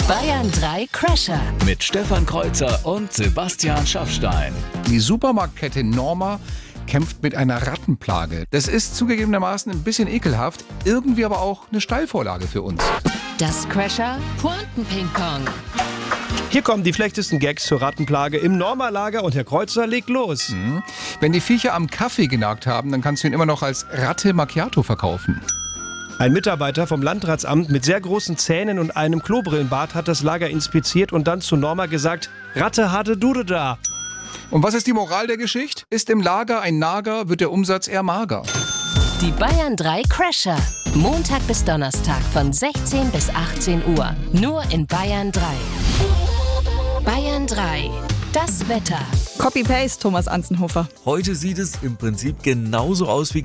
Bayern 3 Crasher. Mit Stefan Kreuzer und Sebastian Schaffstein. Die Supermarktkette Norma kämpft mit einer Rattenplage. Das ist zugegebenermaßen ein bisschen ekelhaft, irgendwie aber auch eine Steilvorlage für uns. Das Crasher Pointen-Ping-Pong. Hier kommen die schlechtesten Gags zur Rattenplage im Norma-Lager und Herr Kreuzer legt los. Wenn die Viecher am Kaffee genagt haben, dann kannst du ihn immer noch als Ratte Macchiato verkaufen. Ein Mitarbeiter vom Landratsamt mit sehr großen Zähnen und einem Klobrillenbart hat das Lager inspiziert und dann zu Norma gesagt: Ratte hatte Dude da. Und was ist die Moral der Geschichte? Ist im Lager ein Nager, wird der Umsatz eher mager. Die Bayern 3 Crasher. Montag bis Donnerstag von 16 bis 18 Uhr. Nur in Bayern 3. Bayern 3. Das Wetter. Copy-Paste, Thomas Anzenhofer. Heute sieht es im Prinzip genauso aus wie